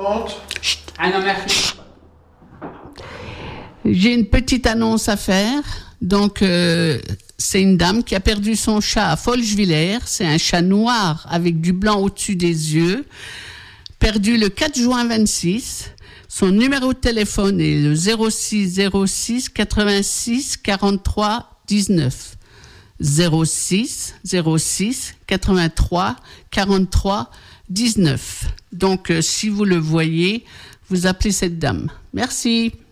suivante. Ah non, merci. J'ai une petite annonce à faire. Donc, c'est une dame qui a perdu son chat à Folgevillers. C'est un chat noir avec du blanc au-dessus des yeux. Perdu le 4 juin 26. Son numéro de téléphone est le 06 06 86 43 19. 06 06 83 43 19. Donc, si vous le voyez, vous appelez cette dame. Merci.